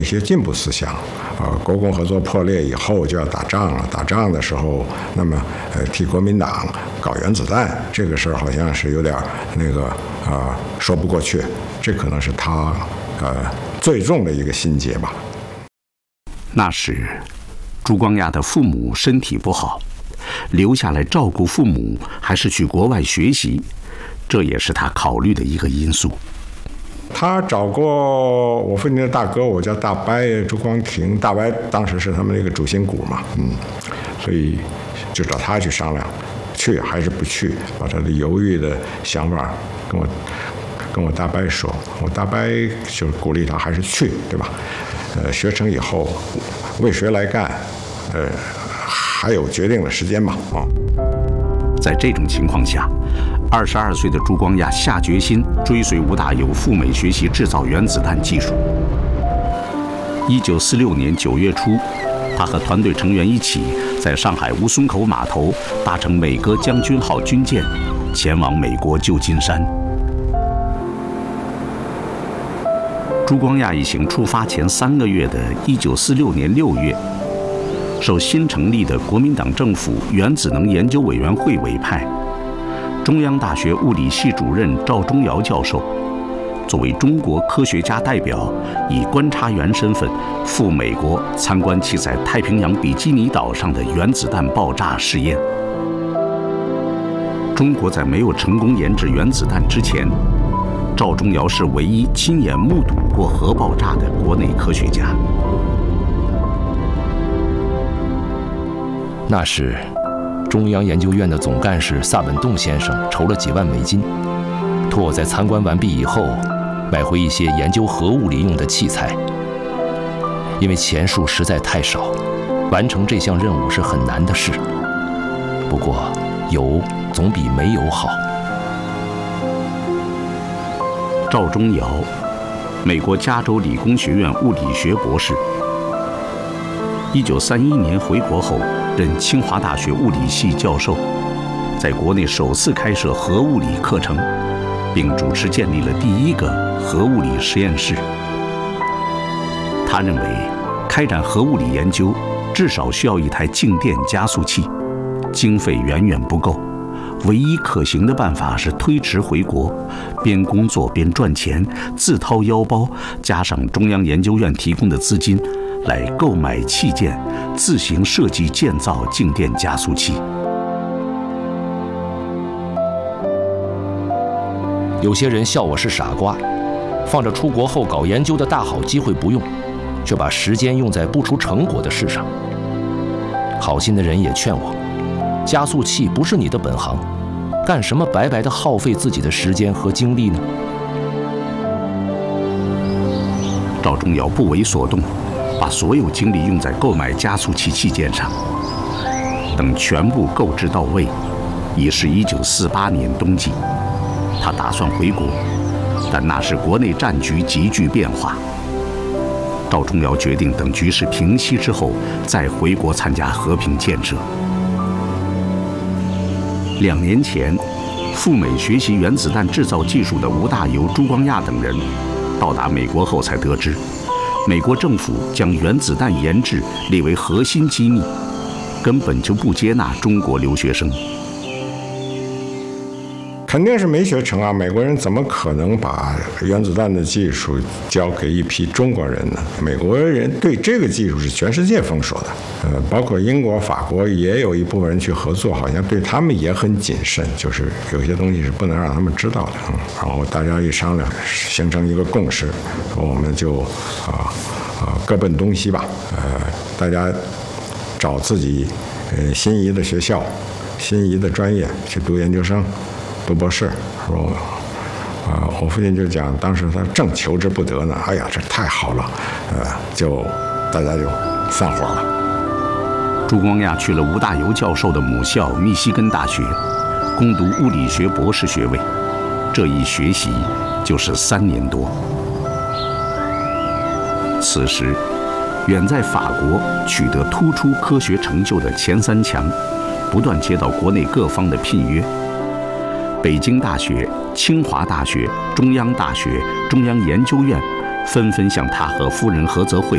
一些进步思想，国共合作破裂以后就要打仗了。打仗的时候，那么替国民党搞原子弹，这个事儿好像是有点说不过去。这可能是他最重的一个心结吧。 那时，朱光亚的父母身体不好，留下来照顾父母，还是去国外学习，这也是他考虑的一个因素。 他找过我父亲的大哥，我叫大伯朱光庭，大伯当时是他们那个主心骨嘛，所以就找他去商量，去还是不去，把他的犹豫的想法跟我大伯说，我大伯就鼓励他还是去，对吧？学成以后为谁来干，还有决定的时间嘛， 在这种情况下，22岁的朱光亚下决心追随吴大猷赴美学习制造原子弹技术。1946年9月初，他和团队成员一起在上海吴淞口码头搭乘美国将军号军舰，前往美国旧金山。朱光亚一行出发前3个月的1946年6月，受新成立的国民党政府原子能研究委员会委派，中央大学物理系主任赵忠尧教授作为中国科学家代表，以观察员身份赴美国参观其在太平洋比基尼岛上的原子弹爆炸试验。中国在没有成功研制原子弹之前，赵忠尧是唯一亲眼目睹过核爆炸的国内科学家。 那时，中央研究院的总干事萨本栋先生筹了几万美金，托我在参观完毕以后，买回一些研究核物理用的器材。因为钱数实在太少，完成这项任务是很难的事。不过，有总比没有好。 赵忠尧，美国加州理工学院物理学博士。1931年回国后，任清华大学物理系教授，在国内首次开设核物理课程，并主持建立了第一个核物理实验室。他认为，开展核物理研究至少需要一台静电加速器，经费远远不够。唯一可行的办法是推迟回国，边工作边赚钱，自掏腰包，加上中央研究院提供的资金，来购买器件，自行设计建造静电加速器。 有些人笑我是傻瓜，放着出国后搞研究的大好机会不用，却把时间用在不出成果的事上。好心的人也劝我，加速器不是你的本行，干什么白白的耗费自己的时间和精力呢？ 赵忠尧不为所动，把所有精力用在购买加速器器件上。等全部购置到位，已是1948年冬季。他打算回国，但那时国内战局急剧变化。赵忠尧决定等局势平息之后，再回国参加和平建设。2年前，赴美学习原子弹制造技术的吴大猷、朱光亚等人，到达美国后才得知，美国政府将原子弹研制列为核心机密，根本就不接纳中国留学生。 肯定是没学成啊！美国人怎么可能把原子弹的技术交给一批中国人呢？美国人对这个技术是全世界封锁的，包括英国、法国也有一部分人去合作，好像对他们也很谨慎，就是有些东西是不能让他们知道的。然后大家一商量，形成一个共识，说我们就各奔东西吧，大家找自己心仪的学校、心仪的专业去读研究生。读博士，说，我父亲就讲，当时他正求之不得呢，哎呀，这太好了，就大家就散伙了。 朱光亚去了吴大猷教授的母校密西根大学，攻读物理学博士学位，这一学习就是3年多。此时，远在法国取得突出科学成就的钱三强，不断接到国内各方的聘约。北京大学、清华大学、中央大学、中央研究院纷纷向他和夫人何泽慧